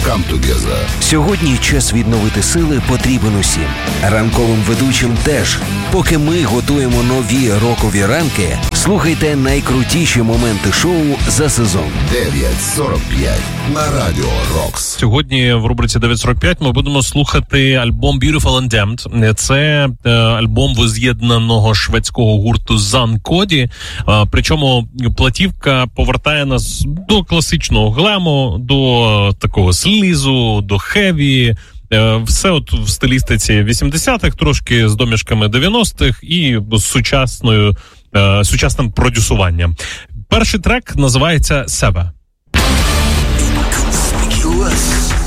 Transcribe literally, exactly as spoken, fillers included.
come together. Сьогодні час відновити сили потрібен усім. Ранковим ведучим теж. Поки ми готуємо нові рокові ранки, слухайте найкрутіші моменти шоу за сезон. дев'ять сорок п'ять на Радіо Рокс. Сьогодні в рубриці дев'ять сорок п'ять ми будемо слухати альбом Beautiful and Damned. Це е, альбом воз'єднаного шведського гурту Зан Коді. Е, причому платівка повертає нас до класичного глему, до такого слізу, до хеві. Е, все от в стилістиці вісімдесятих, трошки з домішками дев'яностих і з сучасною, е, сучасним продюсуванням. Перший трек називається «Себе».